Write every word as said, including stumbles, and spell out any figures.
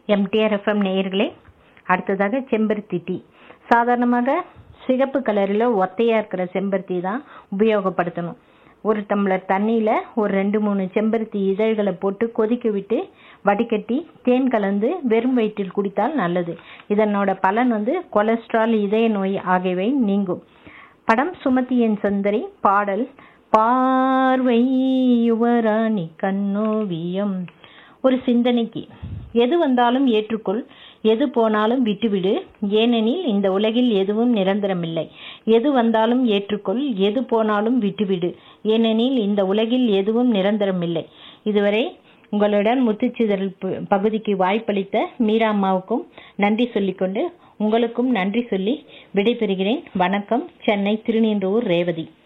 MTR FM நேயர்களே, அடுத்ததாக செம்பருத்தி டீ. சாதாரணமாக சிகப்பு கலரில் ஒத்தையாக இருக்கிற செம்பருத்தி தான் உபயோகப்படுத்தணும். ஒரு டம்ளர் தண்ணியில் ஒரு ரெண்டு மூணு செம்பருத்தி இதழ்களை போட்டு கொதிக்க விட்டு வடிகட்டி தேன் கலந்து வெறும் வயிற்றில் குடித்தால் நல்லது. இதனோட பலன் வந்து கொலஸ்ட்ரால், இதய நோய் ஆகியவை நீங்கும். படம் சுமதியின் சுந்தரி, பாடல் பார்வை யுவராணி கண்ணோவியம். ஒரு சிந்தனைக்கு, எது வந்தாலும் ஏற்றுக்கொள், எது போனாலும் விட்டுவிடு, ஏனெனில் இந்த உலகில் எதுவும் நிரந்தரமில்லை. எது வந்தாலும் ஏற்றுக்கொள், எது போனாலும் விட்டுவிடு, ஏனெனில் இந்த உலகில் எதுவும் நிரந்தரமில்லை. இதுவரை உங்களுடன் முத்துச்சிதறல் பகுதிக்கு வாய்ப்பளித்த மீரா அம்மாவுக்கும் நன்றி சொல்லிக்கொண்டு உங்களுக்கும் நன்றி சொல்லி விடைபெறுகிறேன். வணக்கம். சென்னை திருநின்றவூர் ரேவதி.